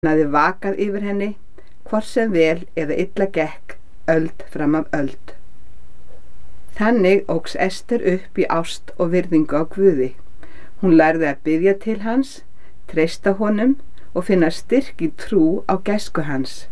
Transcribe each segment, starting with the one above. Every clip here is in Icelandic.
Hann hafði vakað yfir henni, hvort sem vel eða illa gekk, öld fram af öld. Þannig óx Ester upp í ást og virðingu á Guði. Hún lærði að biðja til hans, treysta honum og finna styrk í trú á gæsku hans.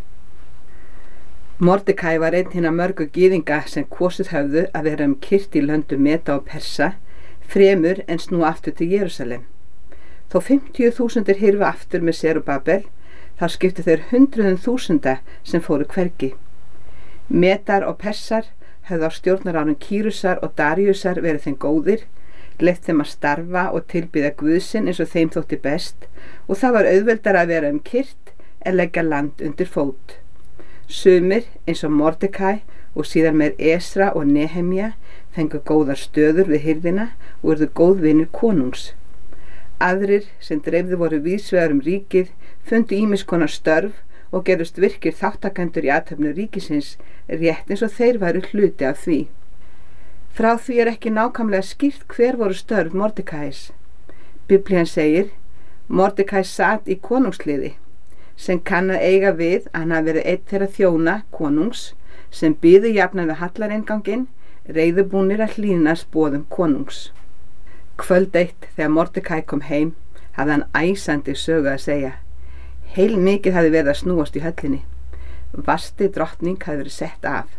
Mordekai var einn hinna mörgu gyðinga sem kosið höfðu að vera kyrt í löndum Meda og Persa, fremur en snúa aftur til Jerúsalem. Þó 50.000 hyrfu aftur með Serubabel, þá skiptu þeir 100.000 sem fóru hvergi. Medar og Persar höfðu á stjórnarárun Kýrusar og Daríusar verið þeim góðir, leyft þeim að starfa og tilbiðja Guðsinn eins og þeim þótti best, og það var auðveldara að vera kyrt en leggja land undir fót. Sumir, eins og Mordekai og síðan meir Esra og Nehemja, fengu góðar stöður við hirðina og urðu góðvinir konungs. Aðrir, sem dreifðu voru víðsvegar ríkið, fundu ýmiss konar störf og gerðust virkir þáttakendur í athöfnum ríkisins, rétt eins og þeir væru hluti af því. Frá því ekki nákvæmlega skýrt hver voru störf Mordekais. Biblían segir, Mordekai sat í konungsliði, sem kann að eiga við að hann hafi verið einn þeirra þjóna konungs, sem biðu jafnan við hallareinganginn, reiðubúnir að hlýðnast boðum konungs. Kvöld eitt þegar Mordekai kom heim, hafði hann æsandi sögu að segja. Heilmikið hafði verið að snúast í höllinni. Vasti drottning hafði verið sett af.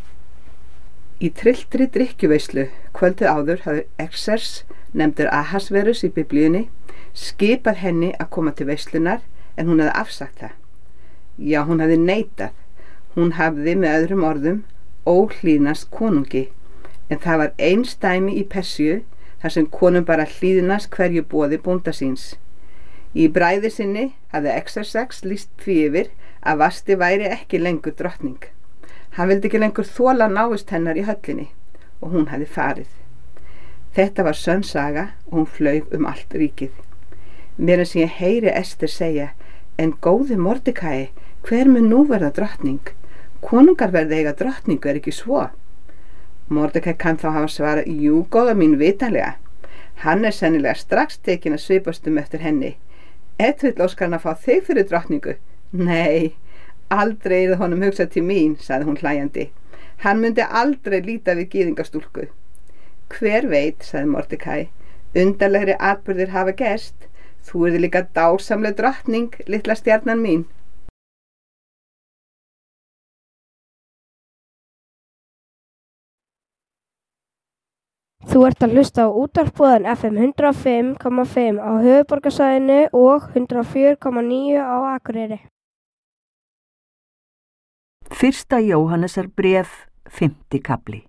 Í trylltri drykkjuveislu kvöldið áður hafði Xerxes, nefndur Ahasverus í biblíunni, skipað henni að koma til veislunar, en hún hafði afsagt það. Já, hún hafði neitað. Hún hafði með öðrum orðum óhlýðnast konungi, en það var einsdæmi í Persíu þar sem konum bara hlýðnast hverju boði bónda síns. Í bræði sinni hafði Xerxes lýst því yfir að Vasti væri ekki lengur drottning. Hann vildi ekki lengur þola návist hennar í höllinni og hún hafði farið. Þetta var sönn saga og hún flaug allt ríkið. Mér sem ég heyri Ester segja, en góði Mordekai, hver mun nú verða drottning? Konungar verða eiga drottningu, ekki svo? Mordekai kann þá hafa svarað, jú, góða mín, vitanlega. Hann sennilega strax tekinn að svipast eftir henni. Vill óskar hann að fá þig fyrir drottningu? Nei, aldrei yrði honum hugsað til mín, sagði hún hlæjandi. Hann myndi aldrei líta við gyðingastúlku. Hver veit, sagði Mordekai, undarlegri atburðir hafa gerst. Þú yrði líka dásamleg drottning, litla stjarnan mín. Þú ert að hlusta á útvarpsboðan FM 105,5 á höfuðborgarsvæðinu og 104,9 á Akureyri. 1. Jóhannesar bréf, 5. kafli.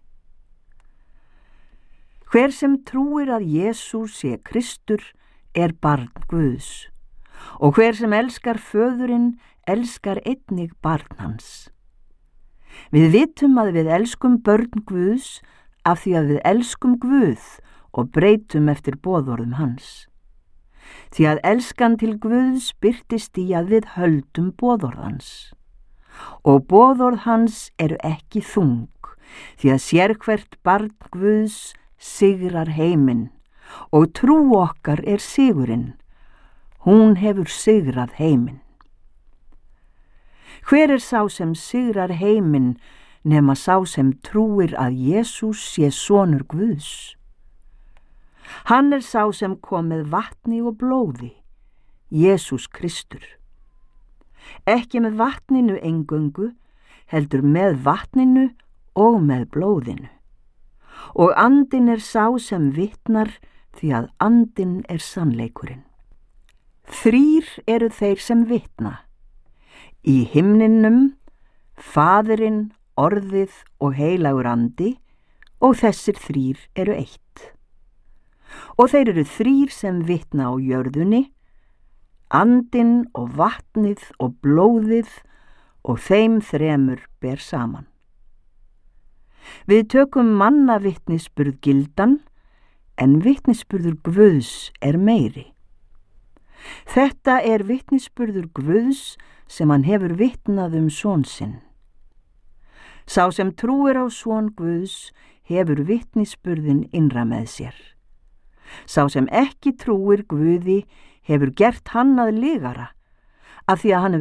Hver sem trúir að Jesús sé Kristur barn Guðs, og hver sem elskar föðurinn elskar einnig barn hans. Við vitum að við elskum börn Guðs af því að við elskum Guð og breytum eftir boðorðum hans. Því að elskan til Guðs birtist í að við höldum boðorðans. Og boðorð hans eru ekki þung, því að sérhvert barn Guðs sigrar heiminn, og trú okkar sigurinn. Hún hefur sigrað heiminn. Hver sá sem sigrar heiminn nema sá sem trúir að Jesús sé sonur Guðs? Hann sá sem kom með vatni og blóði, Jesús Kristur. Ekki með vatninu eingöngu, heldur með vatninu og með blóðinu. Og andinn sá sem vitnar, því að andinn sannleikurinn. 3 eru þeir sem vitna. Í himninum, Faðirinn, Orðið og heilagur andi, og þessir 3 eru eitt. Og þeir eru 3 sem vitna á jörðunni, andinn og vatnið og blóðið, og þeim 3 ber saman. Við tökum manna vitnisburð gildan, en vitnisburður Guðs meiri. Þetta vitnisburður Guðs sem hann hefur vitnað son sinn. Sá sem trúir á son Guðs hefur vitnisburðin innra með sér. Sá sem ekki trúir Guði hefur gert hann að lygara, af því að hann